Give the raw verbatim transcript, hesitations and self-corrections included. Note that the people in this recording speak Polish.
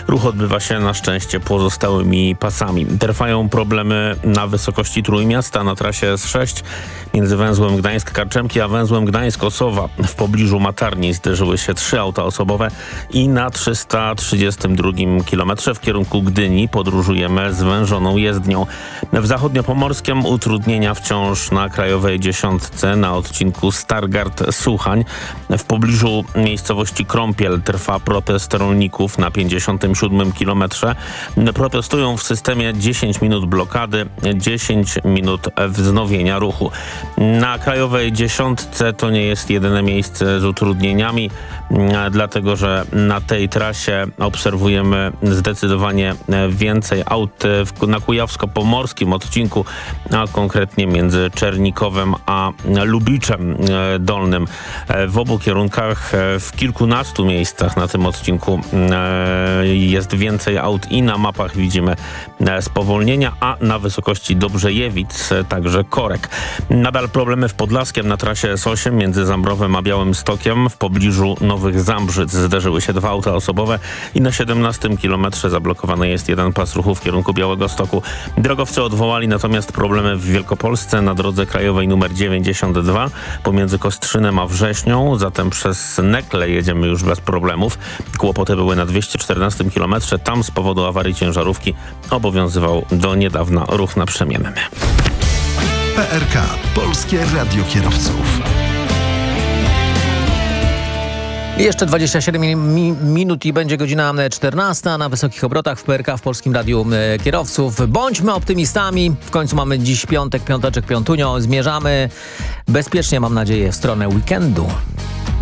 Ruch odbywa się na szczęście pozostałymi pasami. Trwają problemy na wysokości Trójmiasta na trasie S sześć między węzłem Gdańsk-Karczemki a węzłem Gdańsk-Osowa. W pobliżu Matarni zderzyły się trzy auta osobowe i na trzysta trzydziestym drugim kilometrze w kierunku Gdyni podróżujemy zwężoną jezdnią. W zachodniopomorskim utrudnienia wciąż na krajowej dziesiątce na odcinku Stargard-Suchań. W pobliżu miejscowości Krąpiel trwa protest rolników na pięćdziesiątym siódmym kilometrze. Protestują w systemie dziesięć minut blokady, dziesięć minut wznowienia ruchu. Na krajowej dziesiątce to nie jest jedyne miejsce z utrudnieniami, dlatego że na tej trasie obserwujemy zdecydowanie więcej aut na kujawsko-pomorskim odcinku, a konkretnie między Czernikowem a Lubiczem Dolnym. W obu kierunkach w kilkunastu miejscach na tym odcinku jest więcej aut i na mapach widzimy spowolnienia, a na wysokości Dobrzejewic także korek. Nadal problemy w Podlaskiem na trasie S osiem między Zambrowem a Białymstokiem. W pobliżu Nowych Zambrzyc zderzyły się dwa auta osobowe i na siedemnastym kilometrze zablokowany jest jeden pas ruchu w kierunku Białegostoku. Drogowcy odwołali natomiast problemy w Wielkopolsce na drodze krajowej nr dziewięćdziesiąt dwa pomiędzy Kostrzynem a Wrześnią, zatem przez Nekle jedziemy już bez problemów. Kłopoty były na dwieście czternastym kilometrze. Tam z powodu awarii ciężarówki obowiązywał do niedawna ruch naprzemienny. P R K. Polskie Radio Kierowców. Jeszcze dwadzieścia siedem mi- minut i będzie godzina czternasta na wysokich obrotach w P R K w Polskim Radiu Kierowców. Bądźmy optymistami. W końcu mamy dziś piątek, piąteczek, piątunio. Zmierzamy bezpiecznie, mam nadzieję, w stronę weekendu.